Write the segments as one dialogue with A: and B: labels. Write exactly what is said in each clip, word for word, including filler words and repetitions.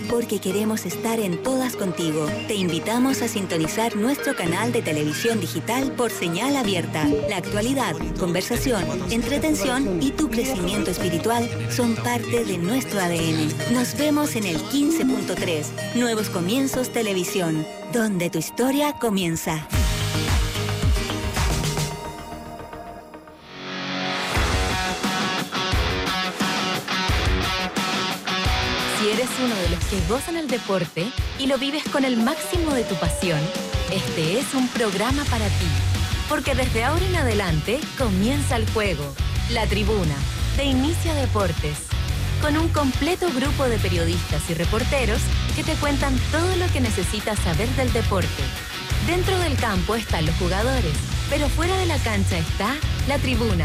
A: porque queremos estar en todas contigo. Te invitamos a sintonizar nuestro canal de televisión digital por señal abierta. La actualidad, conversación, entretención y tu crecimiento espiritual son parte de nuestro A D N. Nos vemos en el quince punto tres, Nuevos Comienzos Televisión, donde tu historia comienza.
B: Si eres uno de los que gozan el deporte y lo vives con el máximo de tu pasión, este es un programa para ti. Porque desde ahora en adelante comienza el juego, La Tribuna, de Inicia Deportes, con un completo grupo de periodistas y reporteros que te cuentan todo lo que necesitas saber del deporte. Dentro del campo están los jugadores, pero fuera de la cancha está La Tribuna.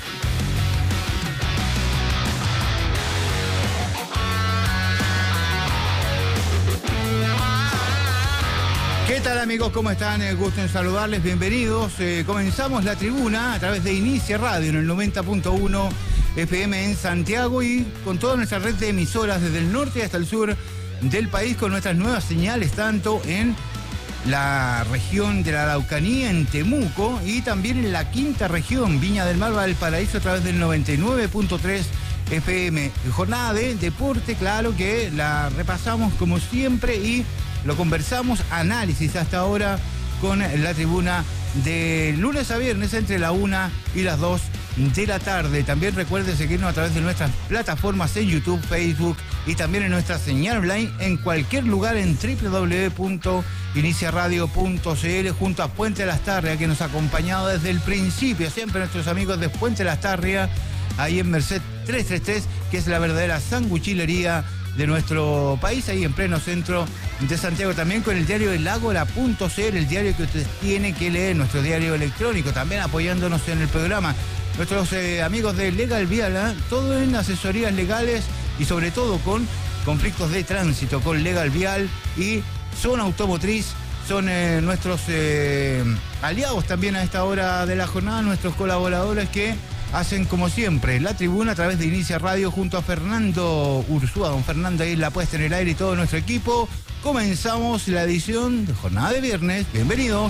C: ¿Qué tal, amigos? ¿Cómo están? Eh, gusto en saludarles, bienvenidos. Eh, comenzamos La Tribuna a través de Inicia Radio en el noventa punto uno F M en Santiago y con toda nuestra red de emisoras desde el norte hasta el sur del país con nuestras nuevas señales tanto en la región de la Araucanía, en Temuco y también en la quinta región, Viña del Mar, Valparaíso, a través del noventa y nueve punto tres F M. Jornada de deporte, claro que la repasamos como siempre y lo conversamos, análisis hasta ahora con La Tribuna de lunes a viernes entre la una y las dos de la tarde. También recuerde seguirnos a través de nuestras plataformas en YouTube, Facebook y también en nuestra señal online en cualquier lugar en doble u doble u doble u punto inicia radio punto c l junto a Puente Lastarria, que nos ha acompañado desde el principio, siempre nuestros amigos de Puente Lastarria, ahí en Merced trescientos treinta y tres, que es la verdadera sanguchilería de nuestro país, ahí en pleno centro de Santiago, también con el diario el ágora punto c l, el diario que usted tiene que leer, nuestro diario electrónico, también apoyándonos en el programa. Nuestros eh, amigos de Legal Vial, ¿eh? Todo en asesorías legales y sobre todo con conflictos de tránsito, con Legal Vial y Zona Automotriz, son eh, nuestros eh, aliados también a esta hora de la jornada, nuestros colaboradores que hacen como siempre La Tribuna a través de Inicia Radio junto a Fernando Ursúa. Don Fernando ahí la puesta en el aire y todo nuestro equipo. Comenzamos la edición de jornada de viernes. Bienvenidos.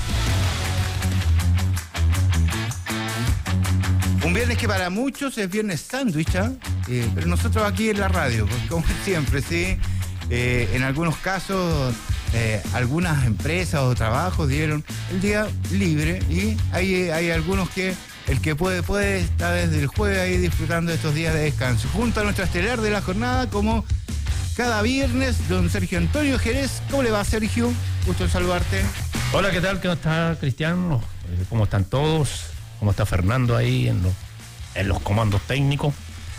C: Un viernes que para muchos es viernes sándwich, ¿eh? Eh, pero nosotros aquí en la radio, como siempre, sí. Eh, en algunos casos, eh, algunas empresas o trabajos dieron el día libre y hay, hay algunos que el que puede, puede estar desde el jueves ahí disfrutando de estos días de descanso. Junto a nuestra estelar de la jornada, como cada viernes, don Sergio Antonio Jerez. ¿Cómo le va, Sergio? Gusto en saludarte.
D: Hola, ¿qué tal? ¿Cómo está, Cristian? ¿Cómo están todos? ¿Cómo está Fernando ahí en los, en los comandos técnicos?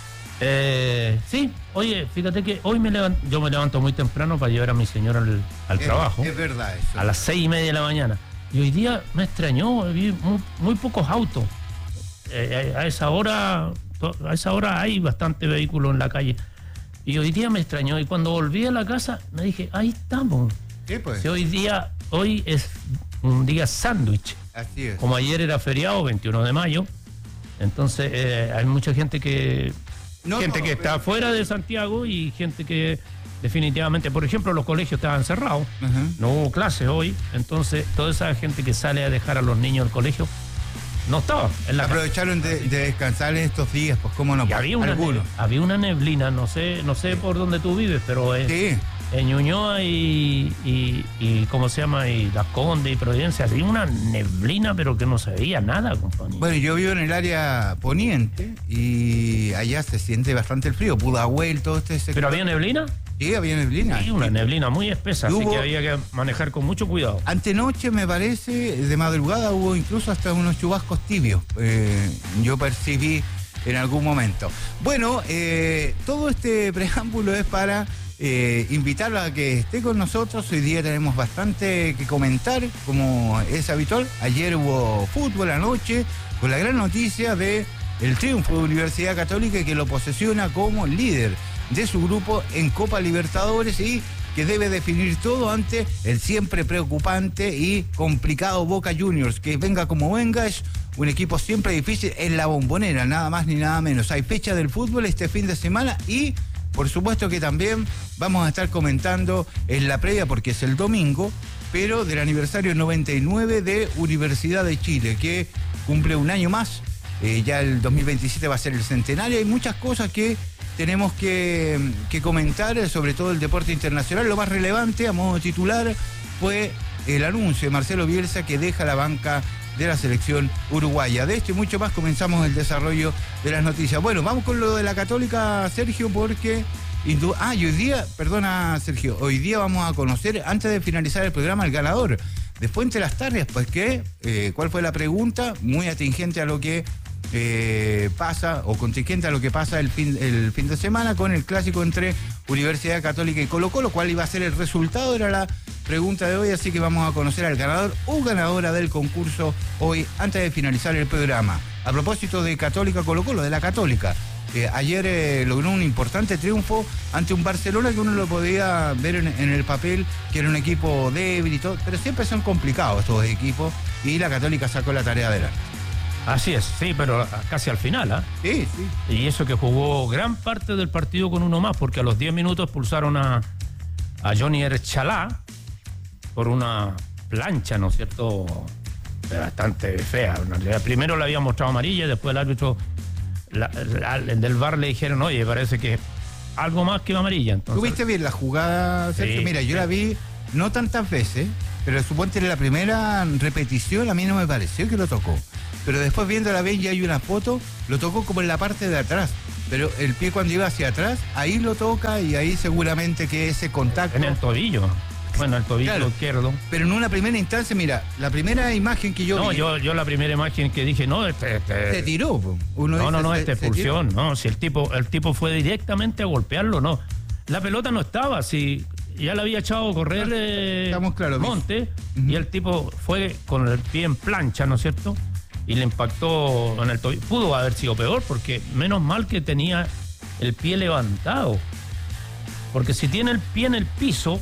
D: Eh, sí, oye, fíjate que hoy me levanto, yo me levanto muy temprano para llevar a mi señora al, al
C: es,
D: trabajo.
C: Es verdad eso.
D: A las seis y media de la mañana. Y hoy día me extrañó, vi muy, muy pocos autos. Eh, a esa hora a esa hora hay bastante vehículos en la calle y hoy día me extrañó y cuando volví a la casa me dije, ahí estamos.
C: ¿Qué pues?
D: Si hoy día hoy es un día sándwich,
C: así es.
D: Como ayer era feriado, veintiuno de mayo, entonces eh, hay mucha gente que no, gente no, que está fuera de Santiago y gente que definitivamente, por ejemplo, los colegios estaban cerrados, uh-huh. No hubo clases hoy, entonces toda esa gente que sale a dejar a los niños al colegio no estaba en la
C: aprovecharon de, de descansar en estos días, pues cómo no.
D: Y había una, neblina, había una neblina, no sé, no sé sí. por dónde tú vives, pero es, sí. En Ñuñoa y, y, y ¿cómo se llama? Y Las Condes y Providencia, había una neblina, pero que no se veía nada, compañero.
C: Bueno, yo vivo en el área poniente y allá se siente bastante el frío, Pudahuel, todo este sector.
D: ¿Pero había neblina?
C: Sí, había neblina.
D: Sí, una neblina muy espesa, hubo, así que había que manejar con mucho cuidado.
C: Antenoche, me parece, de madrugada hubo incluso hasta unos chubascos tibios. Eh, yo percibí en algún momento. Bueno, eh, todo este preámbulo es para eh, invitarlo a que esté con nosotros. Hoy día tenemos bastante que comentar, como es habitual. Ayer hubo fútbol anoche, con la gran noticia de el triunfo de Universidad Católica que lo posesiona como líder de su grupo en Copa Libertadores y que debe definir todo ante el siempre preocupante y complicado Boca Juniors, que venga como venga, es un equipo siempre difícil en la Bombonera, nada más ni nada menos. Hay fecha del fútbol este fin de semana y Por supuesto que también vamos a estar comentando en la previa, porque es el domingo, pero del aniversario noventa y nueve de Universidad de Chile, que cumple un año más. Eh, ya el dos mil veintisiete va a ser el centenario. Hay muchas cosas que tenemos que, que comentar, sobre todo el deporte internacional. Lo más relevante, a modo titular, fue el anuncio de Marcelo Bielsa, que deja la banca de la selección uruguaya. De esto y mucho más comenzamos el desarrollo de las noticias. Bueno, vamos con lo de la Católica, Sergio, porque... Ah, y hoy día, perdona Sergio, hoy día vamos a conocer, antes de finalizar el programa, el ganador de Fuente Las Tardes, pues que, eh, ¿cuál fue la pregunta? Muy atingente a lo que eh, pasa, o contingente a lo que pasa el fin, el fin de semana con el clásico entre Universidad Católica y Colo Colo. ¿Cuál iba a ser el resultado? Era la pregunta de hoy, así que vamos a conocer al ganador o ganadora del concurso hoy, antes de finalizar el programa. A propósito de Católica Colo Colo, de la Católica. Eh, ayer eh, logró un importante triunfo ante un Barcelona que uno lo podía ver en, en el papel, que era un equipo débil y todo, pero siempre son complicados estos equipos, y la Católica sacó la tarea adelante.
D: Así es, sí, pero casi al final, ¿ah?
C: ¿eh? Sí, sí.
D: Y eso que jugó gran parte del partido con uno más, porque a los diez minutos expulsaron a, a Johnny Erchalá por una plancha, ¿no es cierto?, bastante fea. Primero le habían mostrado amarilla y después el árbitro... La, la, del V A R le dijeron, oye, parece que algo más que amarilla. Entonces...
C: ¿Tuviste bien la jugada, Sergio? Sí, Mira, yo sí. la vi no tantas veces, pero suponte en la primera repetición a mí no me pareció que lo tocó. Pero después viéndola bien, ya hay una foto, lo tocó como en la parte de atrás. Pero el pie cuando iba hacia atrás, ahí lo toca y ahí seguramente que ese contacto...
D: En el tobillo. Bueno, el tobillo claro, izquierdo.
C: Pero en una primera instancia, mira, la primera imagen que yo
D: no,
C: vi...
D: No, yo, yo la primera imagen que dije, no, este... este
C: se tiró. Uno
D: no,
C: dice,
D: no, no,
C: se,
D: esta expulsión, no, si el tipo, el tipo fue directamente a golpearlo, no. La pelota no estaba, si ya la había echado a correr eh,
C: Estamos claros,
D: Monte, uh-huh. y el tipo fue con el pie en plancha, ¿no es cierto? Y le impactó en el tobillo. Pudo haber sido peor, porque menos mal que tenía el pie levantado. Porque si tiene el pie en el piso...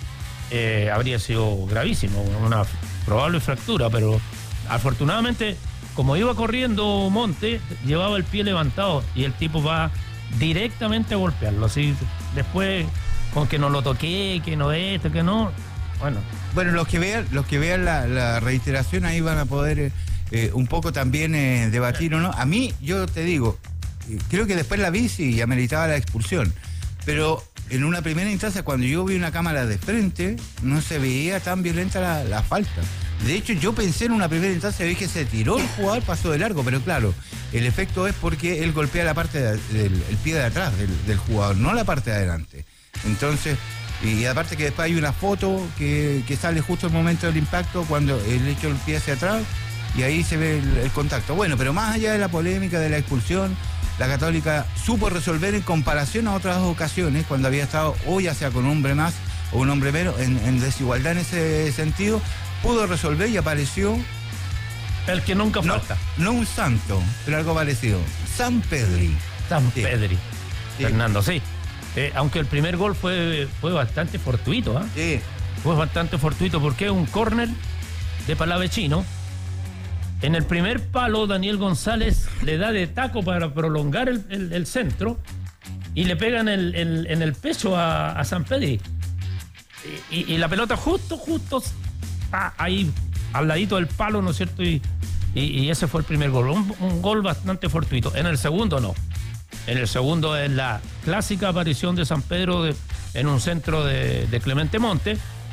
D: Eh, habría sido gravísimo, una probable fractura, pero afortunadamente, como iba corriendo Monte, llevaba el pie levantado y el tipo va directamente a golpearlo. Así después, con que no lo toqué, que no esto, que no. Bueno,
C: bueno los que vean, los que vean la, la reiteración ahí van a poder eh, un poco también eh, debatir o no. A mí, yo te digo, creo que después la vi y ameritaba la expulsión, pero en una primera instancia, cuando yo vi una cámara de frente, no se veía tan violenta la, la falta. De hecho, yo pensé en una primera instancia, vi que se tiró el jugador, pasó de largo, pero claro, el efecto es porque él golpea la parte de, del el pie de atrás del, del jugador, no la parte de adelante. Entonces, y aparte que después hay una foto que, que sale justo el momento del impacto, cuando él echó el pie hacia atrás, y ahí se ve el, el contacto. Bueno, pero más allá de la polémica, de la expulsión, la Católica supo resolver en comparación a otras ocasiones, cuando había estado, o ya sea con un hombre más o un hombre menos, en, en desigualdad en ese sentido, pudo resolver y apareció...
D: El que nunca
C: no,
D: falta.
C: No un santo, pero algo parecido. San Pedri.
D: San
C: sí.
D: Pedri. Sí. Fernando, sí. Eh, aunque el primer gol fue, fue bastante fortuito, ¿eh?
C: Sí.
D: Fue bastante fortuito porque es un córner de Palavecino. En el primer palo, Daniel González le da de taco para prolongar el, el, el centro y le pegan el, el, en el pecho a, a San Pedri. Y, y, y la pelota justo, justo ah, ahí al ladito del palo, ¿no es cierto? Y, y, y ese fue el primer gol. Un, un gol bastante fortuito. En el segundo, no. En el segundo es la clásica aparición de San Pedro de, en un centro de, de Clemente Monte.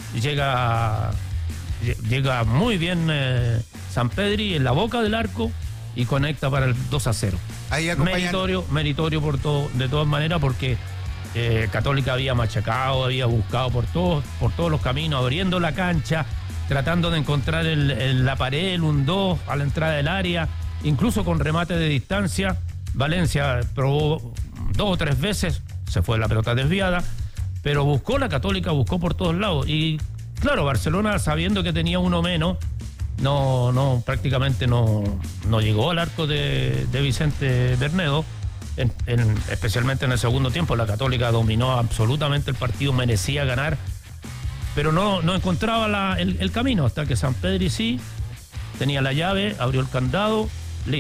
D: Llega, llega muy bien... Eh, San Pedri en la boca del arco y conecta para el dos a cero.
C: Ahí acompañan...
D: Meritorio, meritorio por todo, de todas maneras, porque eh, Católica había machacado, había buscado por todos, por todos los caminos, abriendo la cancha, tratando de encontrar el, el, la pared, el un dos a la entrada del área, incluso con remate de distancia. Valencia probó dos o tres veces, se fue la pelota desviada, pero buscó la Católica, buscó por todos lados. Y claro, Barcelona, sabiendo que tenía uno menos, no, no, prácticamente no, no llegó al arco de, de Vicente Bernedo, en, en, especialmente en el segundo tiempo. La Católica dominó absolutamente el partido, merecía ganar, pero no, no encontraba la, el, el camino, hasta que San Pedri sí tenía la llave, abrió el candado, listo.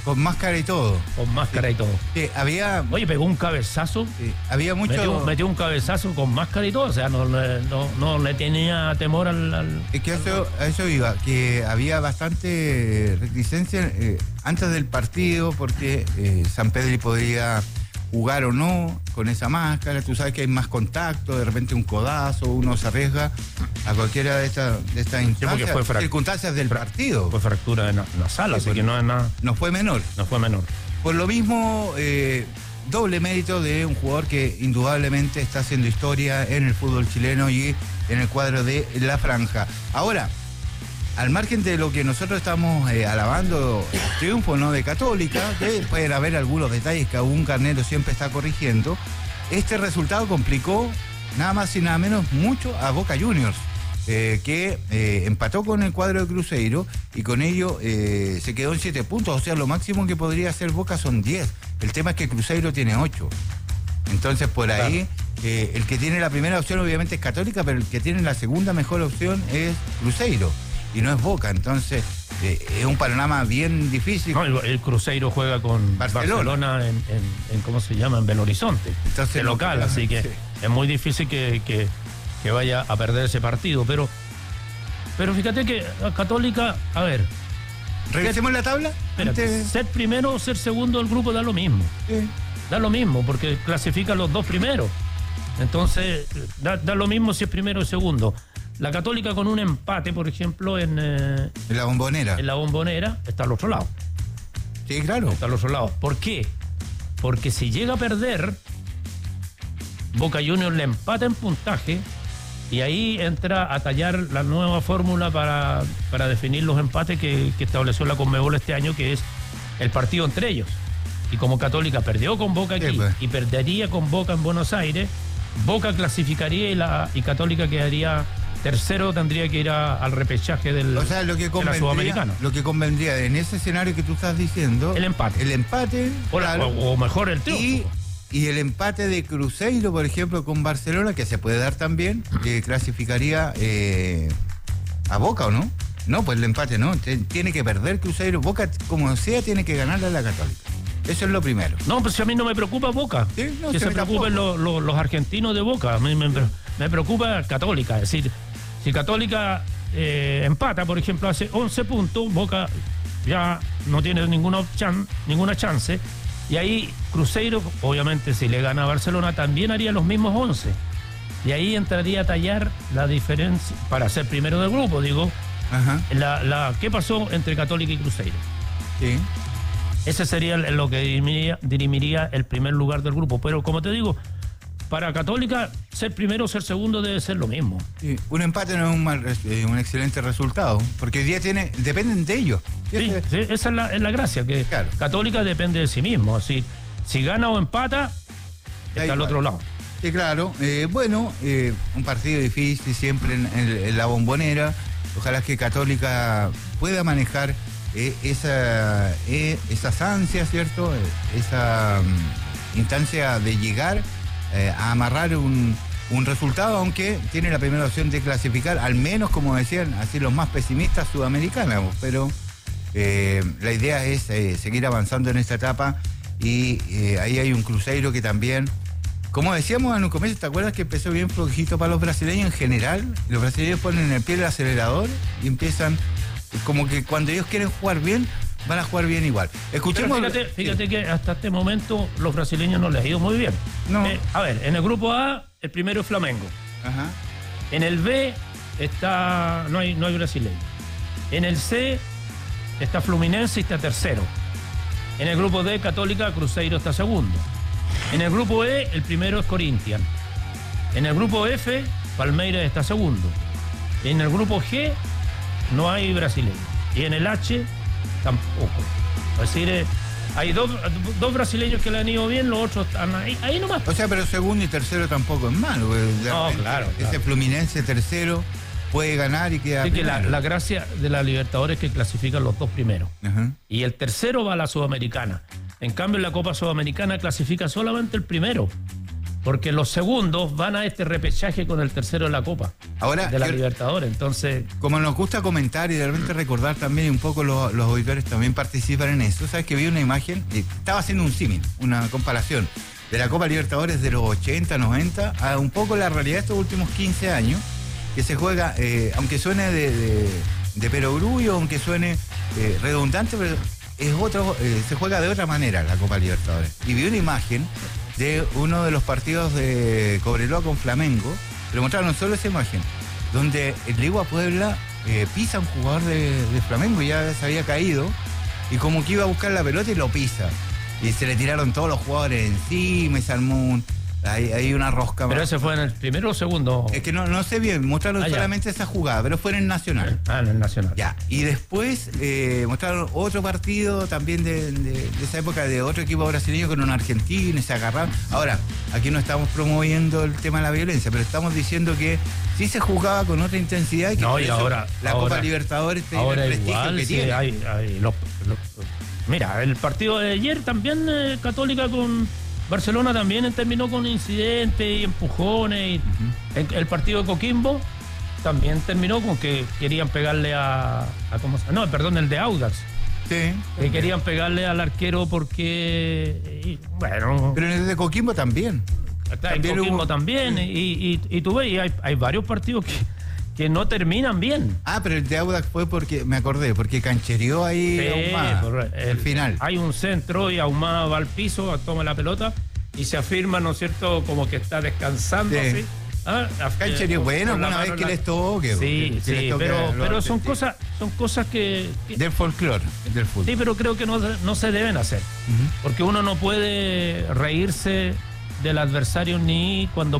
C: Con máscara y todo.
D: Con máscara sí. y todo.
C: Sí, había...
D: Oye, pegó un cabezazo.
C: Sí, había mucho...
D: Metió, metió un cabezazo con máscara y todo, o sea, no, no, no le tenía temor al... al
C: es que eso, a eso iba, que había bastante reticencia eh, antes del partido, porque eh, San Pedri podría jugar o no con esa máscara. Tú sabes que hay más contacto, de repente un codazo, uno se arriesga a cualquiera de estas de esta instancias,
D: sí, fue
C: circunstancias del partido.
D: Fue fractura de nasal, sí, así pues, que no es nada.
C: No fue menor.
D: No fue menor.
C: Por lo mismo, eh, doble mérito de un jugador que indudablemente está haciendo historia en el fútbol chileno y en el cuadro de la franja. Ahora, al margen de lo que nosotros estamos eh, alabando el triunfo, ¿no?, de Católica, que pueden haber algunos detalles que aún Carnero siempre está corrigiendo, este resultado complicó nada más y nada menos mucho a Boca Juniors, eh, que eh, empató con el cuadro de Cruzeiro y con ello eh, se quedó en siete puntos, o sea, lo máximo que podría hacer Boca son diez. El tema es que Cruzeiro tiene ocho. Entonces, por ahí, eh, el que tiene la primera opción obviamente es Católica, pero el que tiene la segunda mejor opción es Cruzeiro. Y no es Boca, entonces eh, es un panorama bien difícil.
D: No, el, el Cruzeiro juega con Barcelona, Barcelona en, en, en, ¿cómo se llama? En Belo Horizonte, entonces, de local, no, así que sí. Es muy difícil que, que, que vaya a perder ese partido, pero, pero fíjate que a Católica, a ver...
C: ¿Revisemos la tabla?
D: Espérate, Antes... ser primero o ser segundo del grupo da lo mismo. Sí. Da lo mismo, porque clasifican los dos primeros. Entonces, da, da lo mismo si es primero o segundo. La Católica con un empate, por ejemplo, en... Eh,
C: en la Bombonera.
D: En la Bombonera, está al otro lado.
C: Sí, claro.
D: Está al otro lado. ¿Por qué? Porque si llega a perder, Boca Juniors le empata en puntaje y ahí entra a tallar la nueva fórmula para, para definir los empates que, que estableció la Conmebol este año, que es el partido entre ellos. Y como Católica perdió con Boca aquí, sí, pues, y perdería con Boca en Buenos Aires, Boca clasificaría y, la, y Católica quedaría... Tercero, tendría que ir a, al repechaje del,
C: o sea, lo que
D: de la Sudamericana.
C: Lo que convendría en ese escenario que tú estás diciendo...
D: El empate.
C: El empate,
D: o, claro, o, o mejor el triunfo.
C: Y, y el empate de Cruzeiro, por ejemplo, con Barcelona, que se puede dar también, que clasificaría eh, a Boca, ¿o no? No, pues el empate no. Tiene que perder Cruzeiro. Boca, como sea, tiene que ganarle a la Católica. Eso es lo primero.
D: No, pues a mí no me preocupa Boca.
C: ¿Sí? No,
D: que se, se preocupen los, los, los argentinos de Boca. A mí me, me preocupa Católica. Es decir, si Católica eh, empata, por ejemplo, hace once puntos, Boca ya no tiene ninguna, chan, ninguna chance. Y ahí Cruzeiro, obviamente, si le gana a Barcelona, también haría los mismos once. Y ahí entraría a tallar la diferencia, para ser primero del grupo, digo, Ajá. La, la, ¿qué pasó entre Católica y Cruzeiro?
C: Sí.
D: Ese sería lo que dirimiría, dirimiría el primer lugar del grupo. Pero como te digo, para Católica, ser primero o ser segundo debe ser lo mismo.
C: Sí, un empate no es un, mal, eh, un excelente resultado, porque hoy día tiene, dependen de ellos.
D: Sí, sí, esa es la, es la gracia, que claro. Católica depende de sí mismo. Si, si gana o empata, está Ahí al otro lado.
C: Sí, claro. Eh, bueno, eh, un partido difícil siempre en, en, en la Bombonera. Ojalá que Católica pueda manejar eh, esa, eh, esas ansias, ¿cierto? Eh, esa um, instancia de llegar Eh, a amarrar un, un resultado, aunque tiene la primera opción de clasificar, al menos, como decían, así los más pesimistas, sudamericanos, pero eh, la idea es eh, seguir avanzando en esta etapa y eh, ahí hay un Cruzeiro que también, como decíamos en un comienzo, ¿te acuerdas que empezó bien flojito para los brasileños en general? Los brasileños ponen en el pie el acelerador y empiezan, como que cuando ellos quieren jugar bien, van a jugar bien igual. Escuchemos.
D: Pero fíjate, fíjate que hasta este momento los brasileños no les ha ido muy bien.
C: No.
D: Eh, a ver, en el grupo A, el primero es Flamengo.
C: Ajá.
D: En el B está no hay, no hay brasileño. En el C está Fluminense y está tercero. En el grupo D, Católica, Cruzeiro está segundo. En el grupo E, el primero es Corinthians. En el grupo F, Palmeiras está segundo. En el grupo G, no hay brasileño. Y en el H, tampoco. Es decir, eh, hay dos, dos brasileños que le han ido bien, los otros están ahí, ahí nomás.
C: O sea, pero segundo y tercero tampoco es malo.
D: No, claro.
C: Ese
D: claro.
C: Fluminense tercero puede ganar y queda.
D: Así que la, la gracia de la Libertadores es que clasifican los dos primeros. Uh-huh. Y el tercero va a la Sudamericana. En cambio, en la Copa Sudamericana clasifica solamente el primero. porque los segundos van a este repechaje con el tercero de la Copa.
C: Ahora,
D: de la
C: yo,
D: Libertadores, entonces...
C: Como nos gusta comentar y de repente recordar también, un poco los, los auditores también participan en eso. ¿Sabes que vi una imagen? Estaba haciendo un símil, una comparación de la Copa Libertadores de los ochenta, noventa a un poco la realidad de estos últimos quince años, que se juega, eh, aunque suene de, de, de perogrullo, aunque suene eh, redundante, pero es otro, eh, se juega de otra manera la Copa Libertadores. Y vi una imagen de uno de los partidos de Cobreloa con Flamengo, pero mostraron solo esa imagen, donde el Ligua Puebla eh, pisa a un jugador de, de Flamengo, ya se había caído, y como que iba a buscar la pelota y lo pisa. Y se le tiraron todos los jugadores encima, y se armó un... Hay, hay una rosca.
D: ¿Pero
C: más.
D: ese fue en el primero o segundo?
C: Es que no, no sé bien, mostraron ah, solamente esa jugada, pero fue en el Nacional.
D: Ah, en el Nacional.
C: Ya, y después eh, mostraron otro partido también de, de, de esa época de otro equipo brasileño con un argentino y se agarraron. Ahora, aquí no estamos promoviendo el tema de la violencia, pero estamos diciendo que sí se jugaba con otra intensidad y que
D: no,
C: por
D: y
C: eso
D: ahora,
C: la
D: ahora,
C: Copa Libertadores tiene
D: ahora
C: el prestigio
D: igual,
C: que
D: sí,
C: tiene.
D: Hay, hay, los, los, mira, el partido de ayer también, eh, Católica con Barcelona también terminó con incidentes y empujones. Y uh-huh. el, el partido de Coquimbo también terminó con que querían pegarle a, a ¿cómo se llama? No, perdón, el de Audax.
C: Sí.
D: Que querían pegarle al arquero porque, y, bueno...
C: Pero en el de Coquimbo también.
D: Claro, en Coquimbo hubo... también. Sí. Y, y, y tú ves, hay, hay varios partidos que... que no terminan bien.
C: Ah, pero el de Audax fue porque, me acordé, porque canchereó ahí
D: sí,
C: Ahumada, el, el final.
D: Hay un centro y Ahumada va al piso, toma la pelota y se afirma, ¿no es cierto?, como que está descansando sí. así. Ah,
C: canchereó, eh, bueno, una vez que la... les toque.
D: Sí, que, que sí, toque pero, pero son cosas, son cosas que, que...
C: del folclore, del fútbol.
D: Sí, pero creo que no, no se deben hacer. Uh-huh. Porque uno no puede reírse del adversario ni cuando